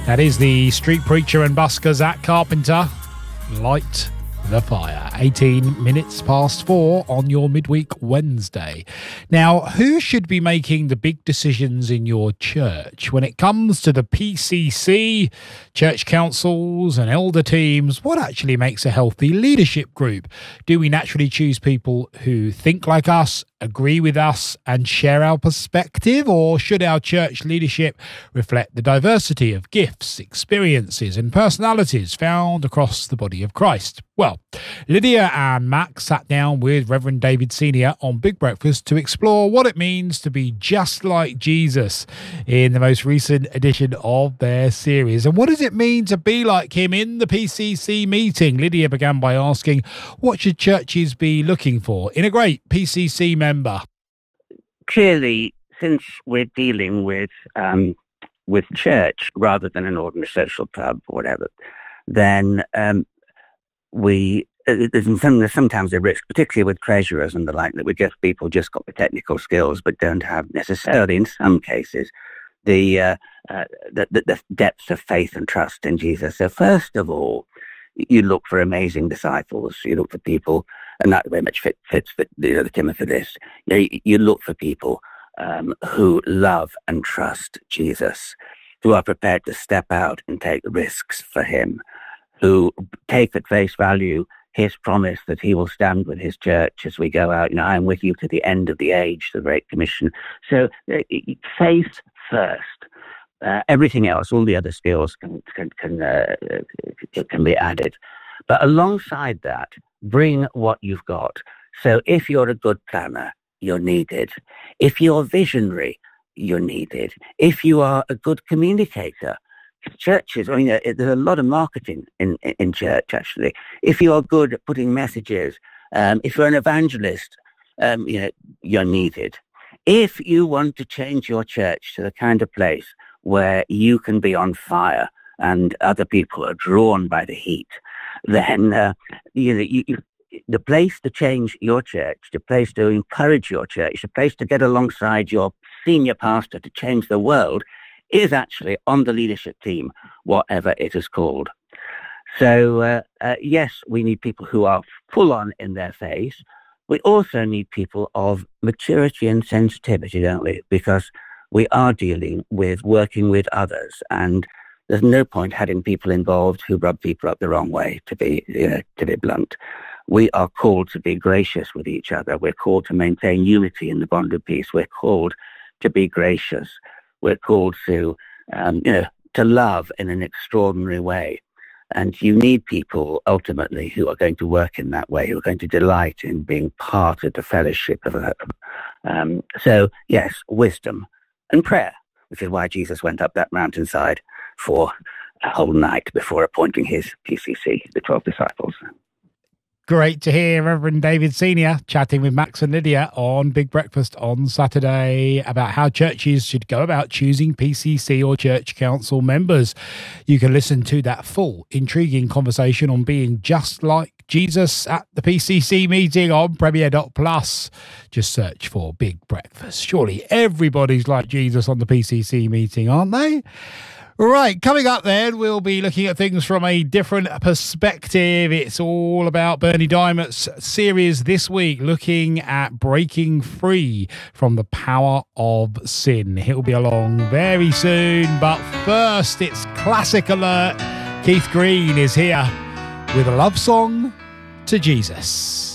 That is the street preacher and busker Zach Carpenter. Light the fire. 18 minutes past 4 on your midweek Wednesday. Now, who should be making the big decisions in your church when it comes to the PCC, church councils and elder teams? What actually makes a healthy leadership group? Do we naturally choose people who think like us, agree with us and share our perspective, or should our church leadership reflect the diversity of gifts, experiences and personalities found across the body of Christ? Well, Lydia and Max sat down with Reverend David Senior on Big Breakfast to explore what it means to be just like Jesus in the most recent edition of their series. And what does it mean to be like him in the PCC meeting? Lydia began by asking, what should churches be looking for in a great PCC member? Clearly, since we're dealing with church rather than an ordinary social club or whatever, then there's sometimes a risk, particularly with treasurers and the like, that we get people just got the technical skills but don't have necessarily, in some cases, the depths of faith and trust in Jesus. So first of all, you look for amazing disciples. You look for people, and that very much fits the Timothy for this. You look for people who love and trust Jesus, who are prepared to step out and take risks for him, who take at face value his promise that he will stand with his church as we go out. I am with you to the end of the age, the Great Commission. So faith first. Everything else, all the other skills can be added. But alongside that, bring what you've got. So if you're a good planner, you're needed. If you're visionary, you're needed. If you are a good communicator, churches, there's a lot of marketing in church, actually. If you are good at putting messages, if you're an evangelist, you're needed. If you want to change your church to the kind of place where you can be on fire and other people are drawn by the heat, then the place to change your church, the place to encourage your church, the place to get alongside your senior pastor to change the world is actually on the leadership team, whatever it is called. So, yes, we need people who are full on in their faith. We also need people of maturity and sensitivity, don't we? Because we are dealing with working with others, and there's no point having people involved who rub people up the wrong way, to be blunt. We are called to be gracious with each other. We're called to maintain unity in the bond of peace. We're called to be gracious. We're called to love in an extraordinary way. And you need people, ultimately, who are going to work in that way, who are going to delight in being part of the fellowship of so, yes, wisdom and prayer, which is why Jesus went up that mountainside for a whole night before appointing his PCC, the 12 disciples. Great to hear Reverend David Senior chatting with Max and Lydia on Big Breakfast on Saturday about how churches should go about choosing PCC or church council members. You can listen to that full, intriguing conversation on being just like Jesus at the PCC meeting on Premier.Plus. Just search for Big Breakfast. Surely everybody's like Jesus on the PCC meeting, aren't they? Right, coming up then, we'll be looking at things from a different perspective. It's all about Bernie Diamond's series this week, looking at breaking free from the power of sin. He'll be along very soon, but first, it's Classic Alert. Keith Green is here with a love song to Jesus.